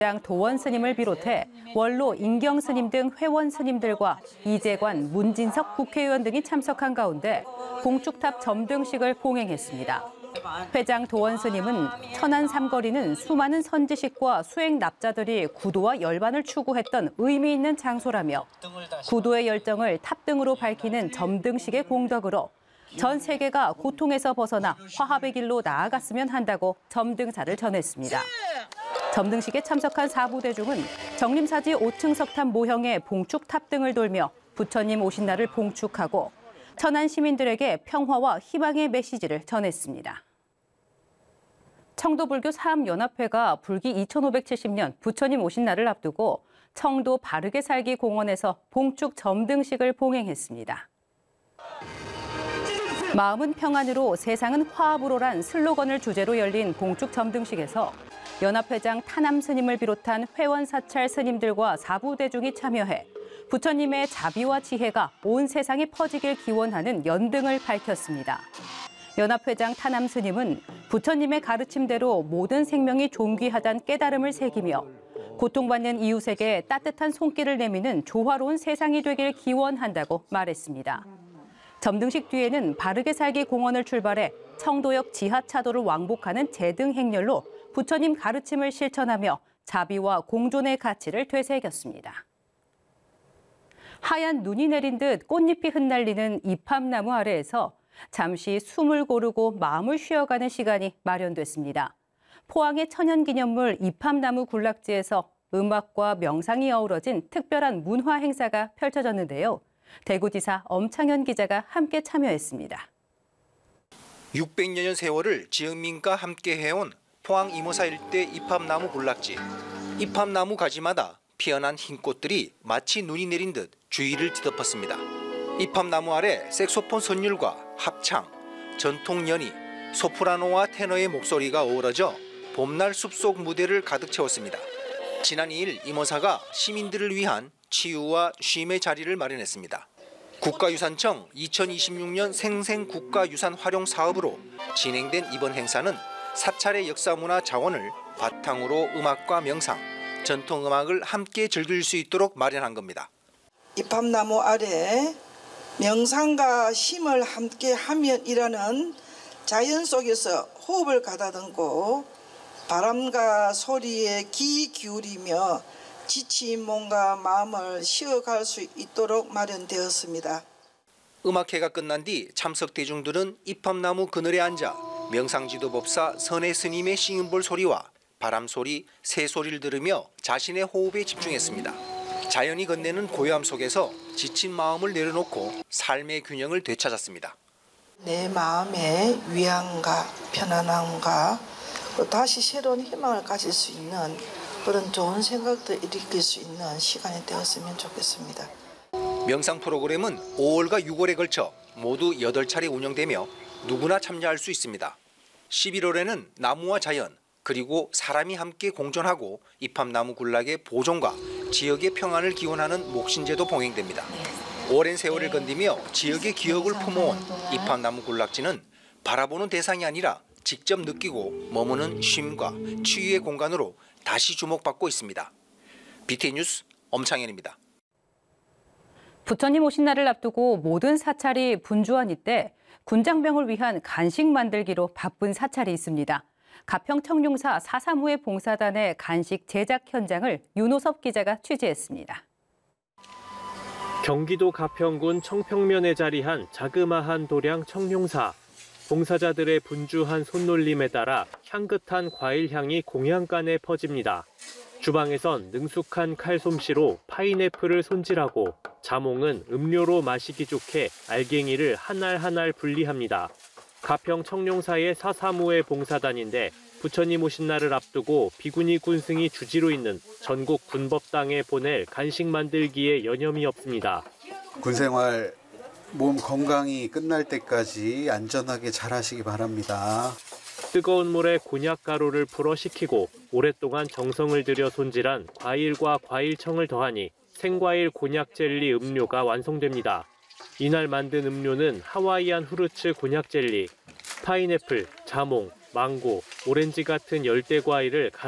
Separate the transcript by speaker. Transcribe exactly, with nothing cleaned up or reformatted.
Speaker 1: 도원 스님을 비롯해 원로 인경 스님 등 회원 스님들과 이재관, 문진석 국회의원 등이 참석한 가운데 봉축탑 점등식을 봉행했습니다. 회장 도원 스님은 천안 삼거리는 수많은 선지식과 수행 납자들이 구도와 열반을 추구했던 의미 있는 장소라며 구도의 열정을 탑등으로 밝히는 점등식의 공덕으로 전 세계가 고통에서 벗어나 화합의 길로 나아갔으면 한다고 점등사를 전했습니다. 점등식에 참석한 사부대중은 정림사지 오 층 석탑 모형의 봉축탑 등을 돌며 부처님 오신 날을 봉축하고 천안 시민들에게 평화와 희망의 메시지를 전했습니다. 청도불교 사암연합회가 불기 이천오백칠십 년 부처님 오신 날을 앞두고 청도 바르게 살기 공원에서 봉축 점등식을 봉행했습니다. 마음은 평안으로 세상은 화합으로란 슬로건을 주제로 열린 봉축 점등식에서 연합회장 타남 스님을 비롯한 회원 사찰 스님들과 사부대중이 참여해 부처님의 자비와 지혜가 온 세상에 퍼지길 기원하는 연등을 밝혔습니다. 연합회장 타남 스님은 부처님의 가르침대로 모든 생명이 존귀하다는 깨달음을 새기며 고통받는 이웃에게 따뜻한 손길을 내미는 조화로운 세상이 되길 기원한다고 말했습니다. 점등식 뒤에는 바르게 살기 공원을 출발해 청도역 지하차도를 왕복하는 제등 행렬로 부처님 가르침을 실천하며 자비와 공존의 가치를 되새겼습니다. 하얀 눈이 내린 듯 꽃잎이 흩날리는 이팝나무 아래에서 잠시 숨을 고르고 마음을 쉬어가는 시간이 마련됐습니다. 포항의 천연기념물 이팝나무 군락지에서 음악과 명상이 어우러진 특별한 문화 행사가 펼쳐졌는데요. 대구지사 엄창현 기자가 함께 참여했습니다.
Speaker 2: 육백여 년 세월을 지역민과 함께 해온 포항 이모사 일대 이팝나무 군락지. 이팝나무 가지마다 피어난 흰 꽃들이 마치 눈이 내린 듯 주위를 뒤덮었습니다. 이팝나무 아래 색소폰 선율과 합창, 전통 연희, 소프라노와 테너의 목소리가 어우러져 봄날 숲속 무대를 가득 채웠습니다. 지난 이 일 이모사가 시민들을 위한 치유와 쉼의 자리를 마련했습니다. 국가유산청 이천이십육 년 생생국가유산 활용 사업으로 진행된 이번 행사는 사찰의 역사문화 자원을 바탕으로 음악과 명상, 전통음악을 함께 즐길 수 있도록 마련한 겁니다.
Speaker 3: 이팝나무 아래 명상과 쉼을 함께 하면이라는 자연 속에서 호흡을 가다듬고 바람과 소리에 귀 기울이며 지친 몸과 마음을 쉬어갈 수 있도록 마련되었습니다.
Speaker 2: 음악회가 끝난 뒤 참석 대중들은 이팝나무 그늘에 앉아 명상지도법사 선해 스님의 싱음볼 소리와 바람 소리, 새 소리를 들으며 자신의 호흡에 집중했습니다. 자연이 건네는 고요함 속에서 지친 마음을 내려놓고 삶의 균형을 되찾았습니다.
Speaker 3: 내 마음의 위안과 편안함과 다시 새로운 희망을 가질 수 있는 그런 좋은 생각도 일으킬 수 있는 시간이 되었으면 좋겠습니다.
Speaker 2: 명상 프로그램은 오월과 유월에 걸쳐 모두 여덟 차례 운영되며 누구나 참여할 수 있습니다. 십일월에는 나무와 자연 그리고 사람이 함께 공존하고 이팝나무 군락의 보존과 지역의 평안을 기원하는 목신제도 봉행됩니다. 오랜 세월을 건디며 지역의 기억을 품어온 이팝나무 군락지는 바라보는 대상이 아니라 직접 느끼고 머무는 쉼과 치유의 공간으로 다시 주목받고 있습니다. 비티엔 뉴스 엄창현입니다.
Speaker 1: 부처님 오신 날을 앞두고 모든 사찰이 분주한 이때 군장병을 위한 간식 만들기로 바쁜 사찰이 있습니다. 가평 청룡사 사사무회 봉사단의 간식 제작 현장을 윤호섭 기자가 취재했습니다.
Speaker 4: 경기도 가평군 청평면에 자리한 자그마한 도량 청룡사. 봉사자들의 분주한 손놀림에 따라 향긋한 과일 향이 공양간에 퍼집니다. 주방에선 능숙한 칼솜씨로 파인애플을 손질하고 자몽은 음료로 마시기 좋게 알갱이를 한 알 한 알 분리합니다. 가평 청룡사의 사사무회 봉사단인데 부처님 오신 날을 앞두고 비구니 군승이 주지로 있는 전국 군법당에 보낼 간식 만들기에 여념이 없습니다.
Speaker 5: 군생활 몸 건강이 끝날 때까지 안전하게 잘 하시기 바랍니다.
Speaker 4: 뜨거운 물에 곤약 가루를 풀어 식히고 오랫동안 정성을 들여 손질한 과일과 과일청을 더하니 생과일 곤약 젤리 음료가 완성됩니다. 이날 만든 음료는 하와이안 후르츠 곤약 젤리, 파인애플, 자몽, 망고, 오렌지 같은 열대 과일을